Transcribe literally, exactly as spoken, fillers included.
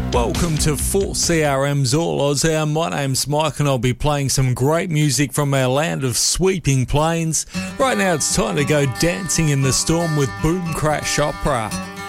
Welcome to four C R M's All Oz Hour. My name's Mike and I'll be playing some great music from our land of sweeping plains. Right now it's time to go dancing in the storm with Boom Crash Opera.